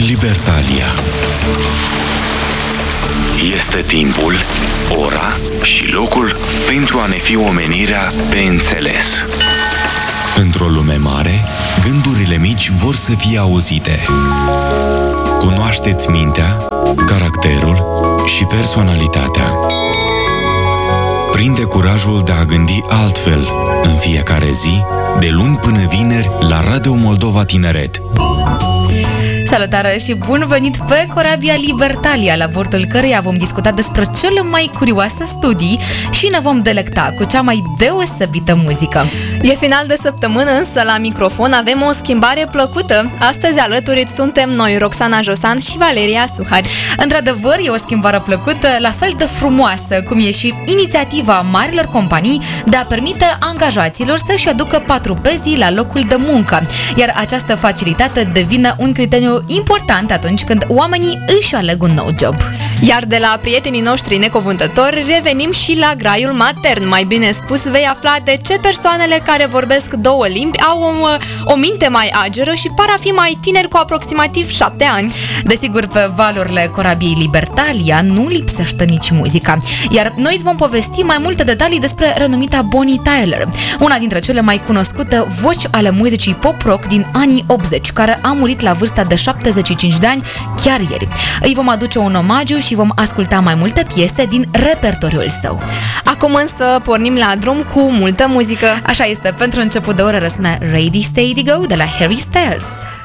Libertalia. Este timpul, ora și locul pentru a ne fi omenirea pe înțeles. Într-o lume mare, gândurile mici vor să fie auzite. Cunoașteți mintea, caracterul și personalitatea. Prinde curajul de a gândi altfel în fiecare zi, de luni până vineri, la Radio Moldova Tineret. Salutare și bun venit pe corabia Libertalia, la bordul căreia vom discuta despre cele mai curioase studii și ne vom delecta cu cea mai deosebită muzică. E final de săptămână, însă la microfon avem o schimbare plăcută. Astăzi alături suntem noi, Roxana Josan și Valeria Suhari. Într-adevăr, e o schimbare plăcută, la fel de frumoasă cum e și inițiativa marilor companii de a permite angajaților să-și aducă patrupezii la locul de muncă. Iar această facilitate devine un criteriu important atunci când oamenii își aleg un nou job. Iar de la prietenii noștri necuvântători revenim și la graiul matern. Mai bine spus, vei afla de ce persoanele care vorbesc două limbi au o minte mai ageră și par a fi mai tineri cu aproximativ 7 ani. Desigur, pe valurile corabiei Libertalia nu lipsește nici muzica. Iar noi îți vom povesti mai multe detalii despre renumita Bonnie Tyler, una dintre cele mai cunoscute voci ale muzicii pop-rock din anii 80, care a murit la vârsta de 75 de ani chiar ieri. Îi vom aduce un omagiu și vom asculta mai multe piese din repertoriul său. Acum însă pornim la drum cu multă muzică. Așa este, pentru început de oră răsună Ready, Steady, Go de la Harry Styles.